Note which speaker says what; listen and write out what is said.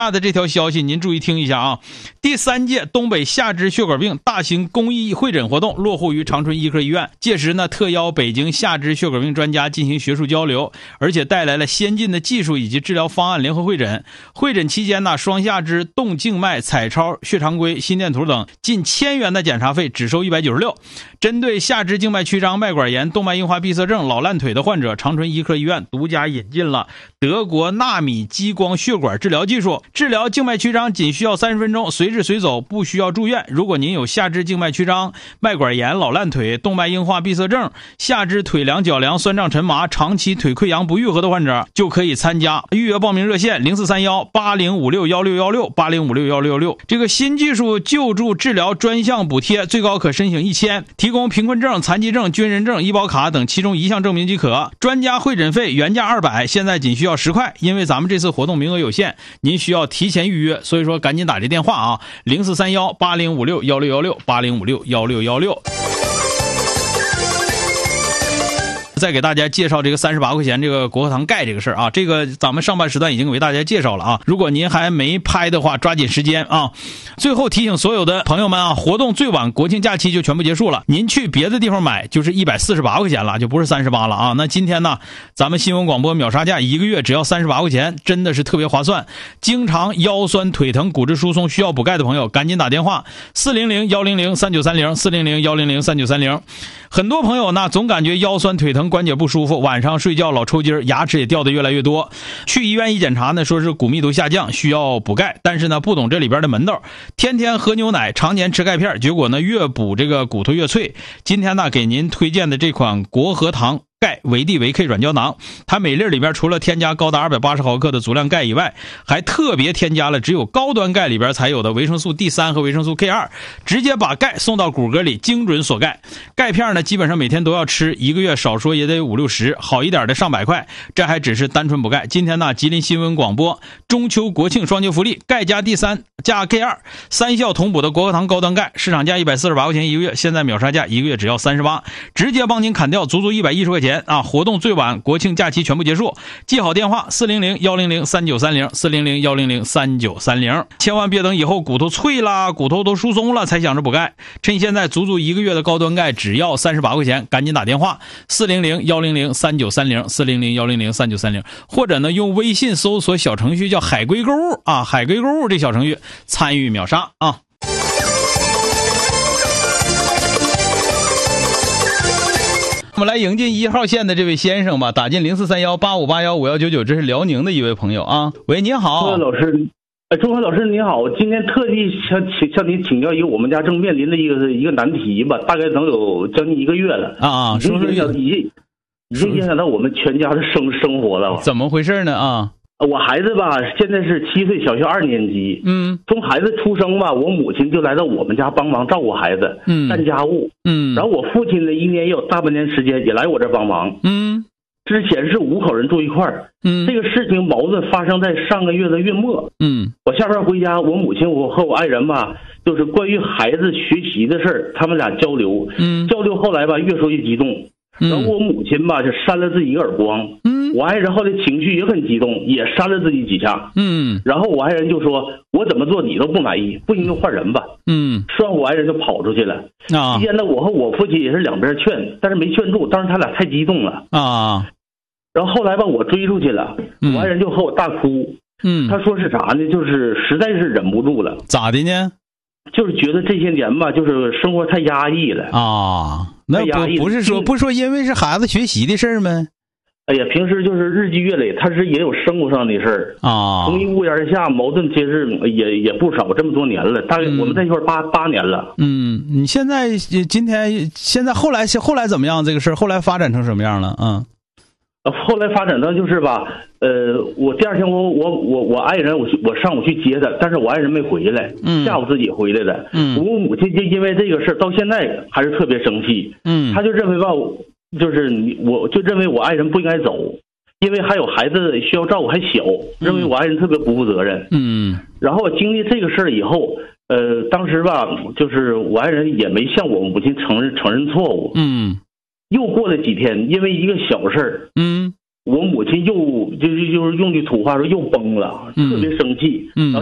Speaker 1: 的这条消息您注意听一下啊！第3届东北下肢血管病大型公益会诊活动落户于长春医科医院，届时呢特邀北京下肢血管病专家进行学术交流，而且带来了先进的技术以及治疗方案联合会诊。会诊期间呢，双下肢动静脉彩超、血常规、心电图等近1000元的检查费只收196。针对下肢静脉曲张、脉管炎、动脉硬化闭塞症、老烂腿的患者，长春医科医院独家引进了德国纳米激光血管治疗技术，治疗静脉曲张仅需要30分钟，随治随走，不需要住院。如果您有下肢静脉曲张、脉管炎、老烂腿、动脉硬化闭塞症、下肢腿凉、脚凉、酸胀沉麻、长期腿溃疡不愈合的患者，就可以参加。预约报名热线0431805616 80561616。这个新技术救助治疗专项补贴最高可申请1000，提供贫困证、残疾证、军人证、医保卡等其中1项证明即可。专家会诊费原价200，现在仅需要10块，因为咱们这次活动名额有限，您需要提前预约，所以说赶紧打这电话啊，0431805616 80561616。再给大家介绍这个38块钱这个国和堂钙这个事儿啊，这个咱们上半时段已经为大家介绍了啊，如果您还没拍的话，抓紧时间啊。最后提醒所有的朋友们啊，活动最晚国庆假期就全部结束了，您去别的地方买就是148块钱了，就不是38了啊。那今天呢，咱们新闻广播秒杀价1个月只要38块钱，真的是特别划算。经常腰酸腿疼、骨质疏松需要补钙的朋友，赶紧打电话400-100-3930 400-100-3930。很多朋友呢总感觉腰酸腿疼、关节不舒服，晚上睡觉老抽筋，牙齿也掉的越来越多。去医院一检查呢，说是骨密度下降，需要补钙，但是呢不懂这里边的门道，天天喝牛奶，常年吃钙片，结果呢越补这个骨头越脆。今天呢给您推荐的这款国和堂钙维 D 维 K 软胶囊，它每粒里边除了添加高达280毫克的足量钙以外，还特别添加了只有高端钙里边才有的维生素 D3 和维生素 K2， 直接把钙送到骨骼里，精准锁钙。钙片呢基本上每天都要吃，1个月少说也得50-60，好一点的上百块，这还只是单纯补钙。今天呢吉林新闻广播中秋国庆双节福利，钙加 D3 加 K2 3效同补的国和堂高端钙，市场价148块钱1个月，现在秒杀价1个月只要38，直接帮您砍掉足足110块钱啊！活动最晚国庆假期全部结束，记好电话400-100-3930 400-100-3930，千万别等以后骨头脆啦，骨头都疏松了才想着补钙，趁现在足足1个月的高端钙只要38块钱，赶紧打电话400-100-3930 400-100-3930，或者呢用微信搜索小程序叫海龟购物啊，海龟购物这小程序参与秒杀啊！我们来迎进1号线的这位先生吧，打进043185815199，这是辽宁的一位朋友啊。喂，您好，
Speaker 2: 钟老师，钟老师您好，今天特地向您请教一个我们家正面临的一个难题吧，大概能有将近1个月了
Speaker 1: 啊，
Speaker 2: 已经影响到我们全家的生活了。
Speaker 1: 怎么回事呢啊？
Speaker 2: 我孩子吧，现在是7岁，小学2年级。从孩子出生吧，我母亲就来到我们家帮忙照顾孩子，干家务。然后我父亲呢，1年也有大半年时间也来我这帮忙。之前是5口人住一块儿。这个事情矛盾发生在上个月的月末。我下班回家，我母亲我和我爱人吧，就是关于孩子学习的事儿，他们俩交流。交流后来吧，越说越激动。然后我母亲吧就扇了自己一个耳光。我爱人后来情绪也很激动，也扇了自己几下。然后我爱人就说：“我怎么做你都不满意，不行就换人吧。”说完我爱人就跑出去了。期间呢，我和我父亲也是两边劝，但是没劝住，当时他俩太激动了啊。然后后来吧，我追出去了，我爱人就和我大哭。他说是啥呢？就是实在是忍不住了。
Speaker 1: 咋的呢？
Speaker 2: 就是觉得这些年吧，就是生活太压抑了
Speaker 1: 啊。那不是说因为是孩子学习的事儿吗？
Speaker 2: 哎呀，平时就是日积月累，他是也有生活上的事儿啊。同一屋檐下，矛盾其实也不少，这么多年了，大概我们在一块8年了。
Speaker 1: 你现在后来怎么样？这个事儿后来发展成什么样了？
Speaker 2: 后来发展到就是吧，我第二天我爱人我上午去接他，但是我爱人没回来，下午自己回来的。我母亲就因为这个事到现在还是特别生气。他就认为吧，就是我就认为我爱人不应该走，因为还有孩子需要照顾，还小，认为我爱人特别不负责任。然后经历这个事儿以后，当时吧，就是我爱人也没向我母亲承认错误。又过了几天，因为一个小事儿， 我母亲就是用句土话说又崩了，特别生气，然后